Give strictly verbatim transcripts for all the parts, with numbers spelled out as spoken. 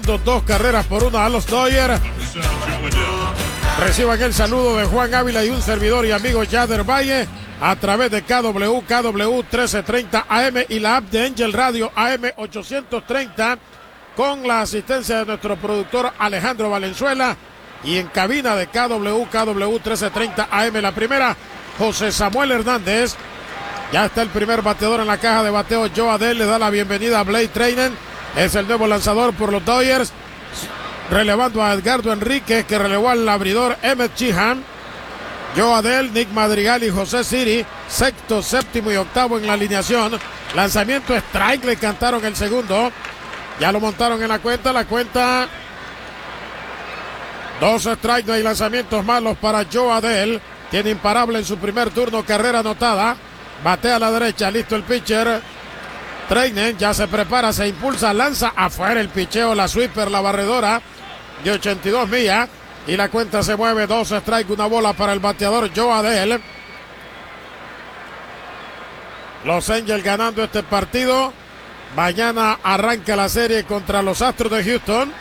Dos carreras por una a los Dodgers. Reciban el saludo de Juan Ávila y un servidor y amigo Yader Valle a través de K W, K W trece treinta A M y la app de Angel Radio A M ochocientos treinta con la asistencia de nuestro productor Alejandro Valenzuela y en cabina de K W, K W trece treinta A M la primera, José Samuel Hernández. Ya está el primer bateador en la caja de bateo. Joe Adell le da la bienvenida a Blake Treinen. Es el nuevo lanzador por los Dodgers, relevando a Edgardo Enríquez, que relevó al abridor Emmett Sheehan. Joe Adell, Nick Madrigal y José Siri, sexto, séptimo y octavo en la alineación. Lanzamiento strike, le cantaron el segundo. Ya lo montaron en la cuenta, la cuenta. Dos strikes, no hay lanzamientos malos para Joe Adell. Tiene imparable en su primer turno, carrera anotada. Batea a la derecha, listo el pitcher. Treinen ya se prepara, se impulsa, lanza afuera el picheo, la sweeper, la barredora de ochenta y dos millas. Y la cuenta se mueve, dos strikes, una bola para el bateador Joe Adell. Los Angels ganando este partido. Mañana arranca la serie contra los Astros de Houston.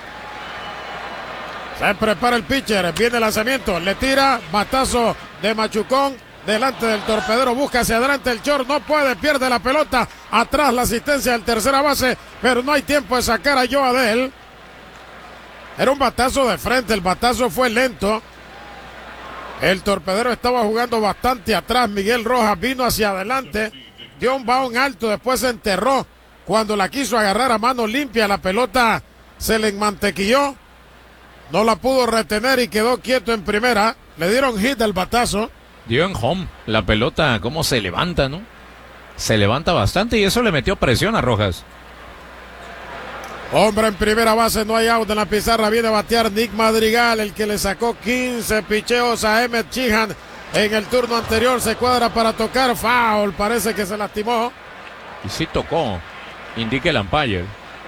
Se prepara el pitcher, viene el lanzamiento, le tira, batazo de machucón. Delante del torpedero, busca hacia adelante el short, no puede, pierde la pelota. Atrás la asistencia del tercera base, pero no hay tiempo de sacar a Joe Adell. Era un batazo de frente, el batazo fue lento. El torpedero estaba jugando bastante atrás. Miguel Rojas vino hacia adelante, dio un bound alto, después se enterró. Cuando la quiso agarrar a mano limpia, la pelota se le enmantequilló. No la pudo retener y quedó quieto en primera. Le dieron hit al batazo. Dio en home, la pelota cómo se levanta, ¿no? Se levanta bastante y eso le metió presión a Rojas. Hombre en primera base, no hay out en la pizarra, viene a batear Nick Madrigal, el que le sacó quince picheos a Emmett Sheehan en el turno anterior. Se cuadra para tocar, foul, parece que se lastimó. Y sí tocó, indique el umpire.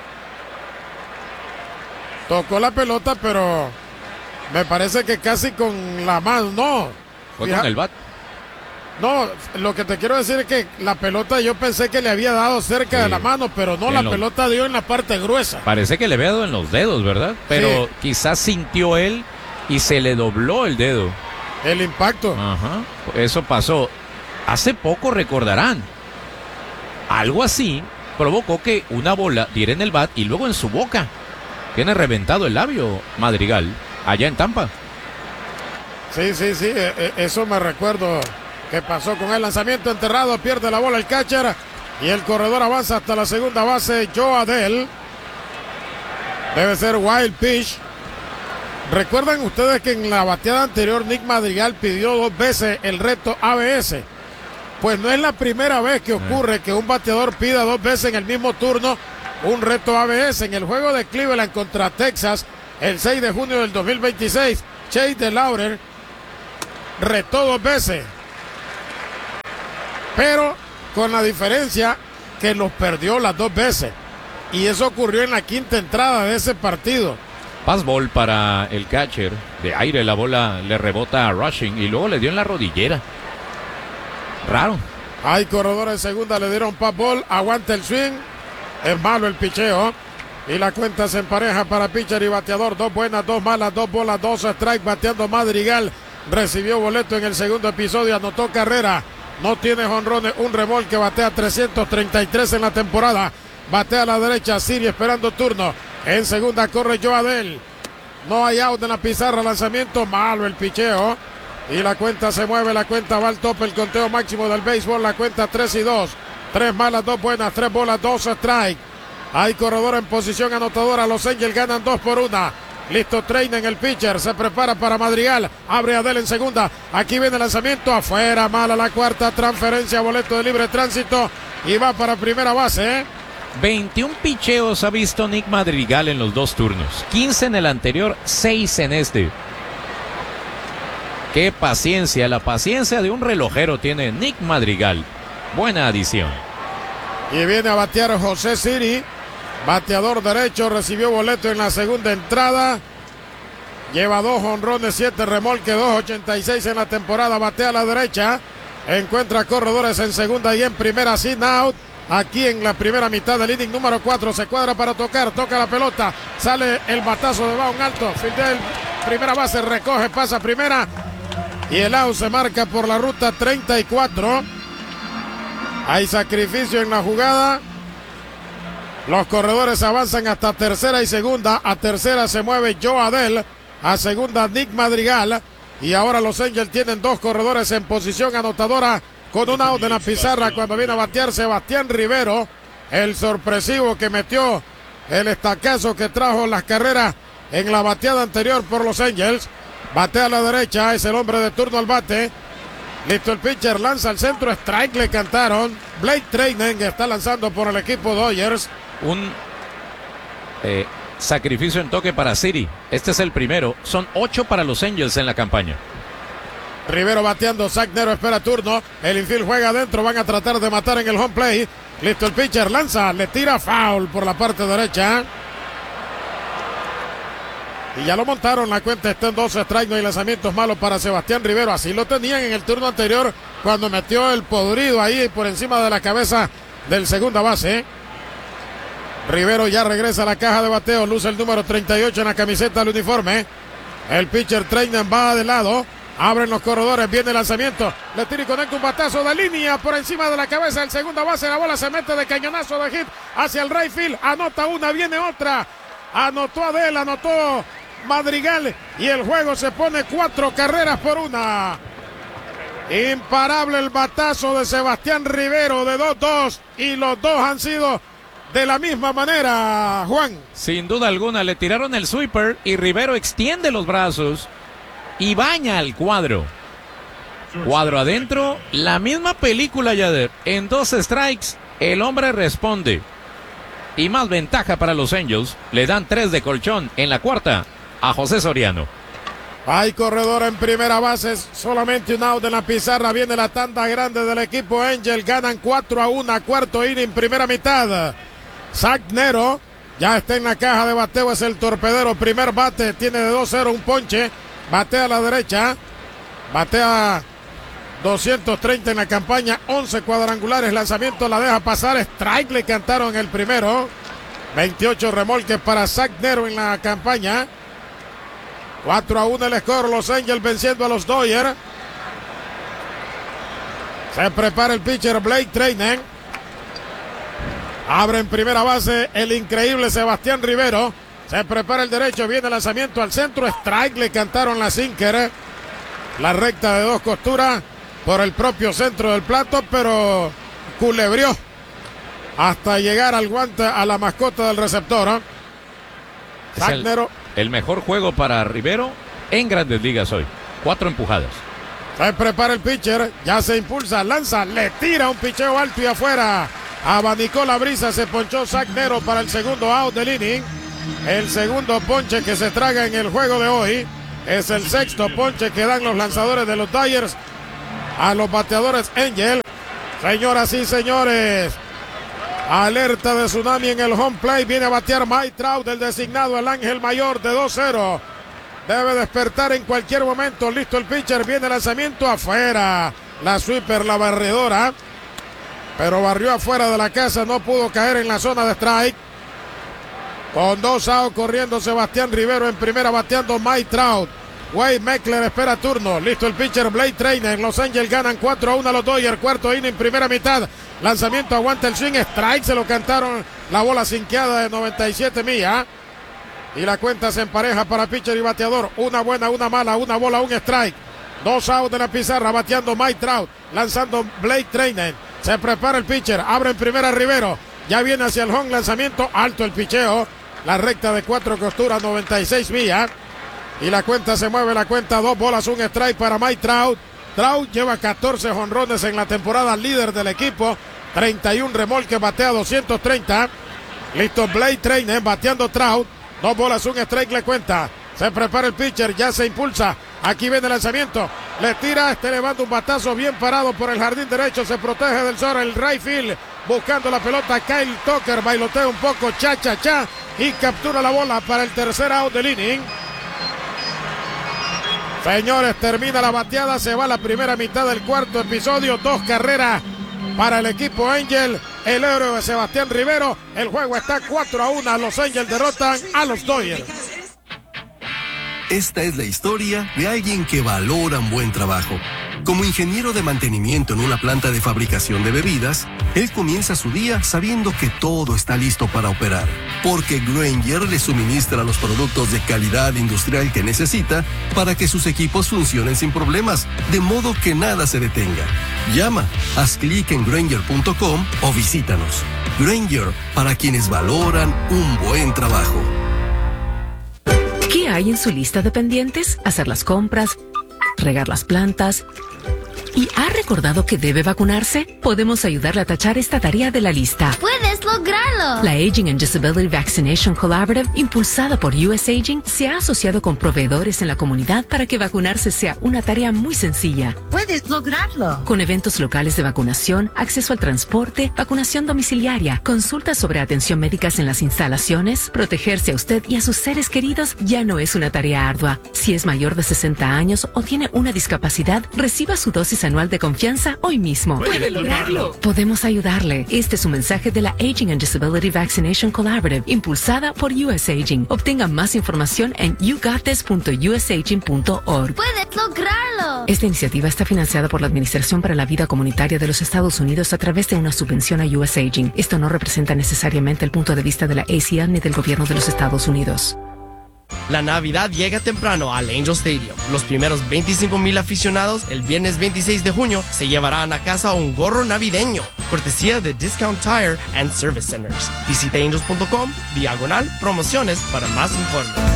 Tocó la pelota, pero me parece que casi con la mano, no. Fue con el bat. No, lo que te quiero decir es que la pelota yo pensé que le había dado cerca sí. de la mano, pero no, en la los... pelota dio en la parte gruesa. Parece que le había dado en los dedos, ¿verdad? Pero sí. Quizás sintió él y se le dobló el dedo. El impacto. Ajá, eso pasó. Hace poco, recordarán, algo así provocó que una bola diera en el bat y luego en su boca. Tiene reventado el labio Madrigal, allá en Tampa. Sí, sí, sí, eso me recuerdo que pasó con el lanzamiento enterrado, pierde la bola el catcher y el corredor avanza hasta la segunda base. Joe Adell, debe ser wild pitch. ¿Recuerdan ustedes que en la bateada anterior Nick Madrigal pidió dos veces el reto A B S? Pues no es la primera vez que ocurre que un bateador pida dos veces en el mismo turno un reto A B S. En el juego de Cleveland contra Texas el seis de junio del dos mil veintiséis, Chase DeLauter retó dos veces, pero con la diferencia que los perdió las dos veces, y eso ocurrió en la quinta entrada de ese partido. Pass ball para el catcher, de aire la bola le rebota a Rushing y luego le dio en la rodillera. Raro. Hay corredor en segunda, le dieron pass ball, aguanta el swing, es malo el picheo y la cuenta se empareja para pitcher y bateador. Dos buenas, dos malas, dos bolas, dos strikes, bateando Madrigal. Recibió boleto en el segundo episodio, anotó carrera, no tiene jonrones, un remolque, batea trescientos treinta y tres en la temporada, batea a la derecha, Siri esperando turno, en segunda corre Joe Adell, no hay out en la pizarra, lanzamiento malo el picheo, y la cuenta se mueve, la cuenta va al tope, el conteo máximo del béisbol, la cuenta tres y dos, tres malas, dos buenas, tres bolas, dos strike, hay corredor en posición anotadora, los Angels ganan dos por una. Listo, Treinen el pitcher, se prepara para Madrigal, abre Adell en segunda, aquí viene el lanzamiento, afuera, mala la cuarta, transferencia, boleto de libre tránsito y va para primera base. ¿eh? veintiún picheos ha visto Nick Madrigal en los dos turnos, quince en el anterior, seis en este. Qué paciencia, la paciencia de un relojero tiene Nick Madrigal, buena adición. Y viene a batear José Siri. Bateador derecho, recibió boleto en la segunda entrada. Lleva dos jonrones, siete remolques, dos ochenta y seis en la temporada. Batea a la derecha. Encuentra corredores en segunda y en primera, sin out. aquí en la primera mitad del inning número cuatro. Se cuadra para tocar, toca la pelota, sale el batazo de un alto. Fidel, primera base, recoge, pasa primera. Y el out se marca por la ruta treinta y cuatro. Hay sacrificio en la jugada. Los corredores avanzan hasta tercera y segunda. A tercera se mueve Joe Adell. A segunda Nick Madrigal. Y ahora los Angels tienen dos corredores en posición anotadora con un out en la pizarra cuando viene a batear Sebastián Rivero. El sorpresivo que metió el estacazo que trajo las carreras en la bateada anterior por los Angels. Batea a la derecha, es el hombre de turno al bate. Listo el pitcher, lanza al centro, strike le cantaron. Blake Treinen está lanzando por el equipo Dodgers. Un eh, sacrificio en toque para City. Este es el primero. Son ocho para los Angels en la campaña. Rivero bateando, Zach Nero espera turno. El infield juega adentro, van a tratar de matar en el home play. Listo el pitcher, lanza, le tira foul por la parte derecha. Y ya lo montaron, la cuenta está en dos strikes, no hay lanzamientos malos para Sebastián Rivero. Así lo tenían en el turno anterior cuando metió el podrido ahí por encima de la cabeza del segunda base. Rivero ya regresa a la caja de bateo, luce el número treinta y ocho en la camiseta del uniforme. El pitcher Treinen va de lado, abren los corredores, viene el lanzamiento, le tira y conecta un batazo de línea por encima de la cabeza del segunda base. La bola se mete de cañonazo de hit hacia el right field, anota una, viene otra. Anotó Adell, anotó Madrigal y el juego se pone cuatro carreras por una. Imparable el batazo de Sebastián Rivero de dos dos y los dos han sido de la misma manera, Juan. Sin duda alguna, le tiraron el sweeper y Rivero extiende los brazos y baña al cuadro. Cuadro adentro, la misma película, Yader. En dos strikes, el hombre responde. Y más ventaja para los Angels, le dan tres de colchón en la cuarta a José Soriano. Hay corredor en primera base, solamente un out en la pizarra, viene la tanda grande del equipo Angel, ganan cuatro a uno, cuarto inning, primera mitad. Zach Nero ya está en la caja de bateo, es el torpedero, primer bate, tiene de dos cero un ponche, batea a la derecha, batea doscientos treinta en la campaña, once cuadrangulares, lanzamiento la deja pasar, strike le cantaron el primero, veintiocho remolques para Zach Nero en la campaña. cuatro a uno el score, los Angels venciendo a los Dodgers. Se prepara el pitcher Blake Treinen. Abre en primera base el increíble Sebastián Rivero. Se prepara el derecho, viene el lanzamiento al centro, strike, le cantaron la sinker. La recta de dos costuras por el propio centro del plato, pero culebrió hasta llegar al guante, a la mascota del receptor. ¿eh? Zach Nero. El mejor juego para Rivero en Grandes Ligas hoy. Cuatro empujadas. Se prepara el pitcher, ya se impulsa, lanza, le tira un picheo alto y afuera. Abanicó la brisa, se ponchó Zach Nero para el segundo out del inning. El segundo ponche que se traga en el juego de hoy. Es el sexto ponche que dan los lanzadores de los Dodgers a los bateadores Angel. Señoras y señores, alerta de tsunami en el home plate. Viene a batear Mike Trout, el designado, el ángel mayor de dos cero. Debe despertar en cualquier momento. Listo el pitcher, viene el lanzamiento afuera. La sweeper, la barredora. Pero barrió afuera de la casa, no pudo caer en la zona de strike. Con dos outs corriendo Sebastián Rivero en primera, bateando Mike Trout. Wade Meckler espera turno. Listo el pitcher Blake Treinen. Los Angels ganan cuatro a uno a los Dodgers. Cuarto inning, primera mitad. Lanzamiento, aguanta el swing, strike, se lo cantaron, la bola sinqueada de noventa y siete millas. Y la cuenta se empareja para pitcher y bateador. Una buena, una mala, una bola, un strike. Dos outs de la pizarra, bateando Mike Trout, lanzando Blake Treinen. Se prepara el pitcher, abre en primera Rivero. Ya viene hacia el home, lanzamiento, alto el picheo. La recta de cuatro costuras, noventa y seis millas. Y la cuenta se mueve, la cuenta, dos bolas, un strike para Mike Trout. Trout lleva catorce jonrones en la temporada, líder del equipo. treinta y uno remolques, batea doscientos treinta. Listo Blake Treinen bateando Trout. Dos bolas, un strike le cuenta. Se prepara el pitcher, ya se impulsa. Aquí viene el lanzamiento. Le tira, este levanta un batazo bien parado por el jardín derecho. Se protege del sol el right field. Buscando la pelota, Kyle Tucker bailotea un poco, cha, cha, cha. Y captura la bola para el tercer out del inning. Señores, termina la bateada. Se va la primera mitad del cuarto episodio. Dos carreras para el equipo Angel. el héroe Sebastián Rivero. El juego está cuatro a uno. Los Angels derrotan a los Dodgers. Esta es la historia de alguien que valora un buen trabajo. Como ingeniero de mantenimiento en una planta de fabricación de bebidas, él comienza su día sabiendo que todo está listo para operar, porque Grainger le suministra los productos de calidad industrial que necesita para que sus equipos funcionen sin problemas, de modo que nada se detenga. Llama, haz clic en Grainger punto com o visítanos. Grainger, para quienes valoran un buen trabajo. ¿Qué hay en su lista de pendientes? Hacer las compras, regar las plantas. ¿Y ha recordado que debe vacunarse? Podemos ayudarle a tachar esta tarea de la lista. ¡Puedes lograrlo! La Aging and Disability Vaccination Collaborative, impulsada por U S Aging, se ha asociado con proveedores en la comunidad para que vacunarse sea una tarea muy sencilla. ¡Puedes lograrlo! Con eventos locales de vacunación, acceso al transporte, vacunación domiciliaria, consultas sobre atención médicas en las instalaciones, protegerse a usted y a sus seres queridos ya no es una tarea ardua. Si es mayor de sesenta años o tiene una discapacidad, reciba su dosis anual de confianza hoy mismo. ¡Puede lograrlo! Podemos ayudarle. Este es un mensaje de la Aging and Disability Vaccination Collaborative, impulsada por U S Aging. Obtenga más información en you got this punto u s aging punto org. ¡Puedes lograrlo! Esta iniciativa está financiada por la Administración para la Vida Comunitaria de los Estados Unidos a través de una subvención a U S Aging. Esto no representa necesariamente el punto de vista de la A C L ni del gobierno de los Estados Unidos. La Navidad llega temprano al Angel Stadium. Los primeros veinticinco mil aficionados el viernes veintiséis de junio se llevarán a casa un gorro navideño, cortesía de Discount Tire and Service Centers. Visite angels punto com, diagonal, promociones para más informes.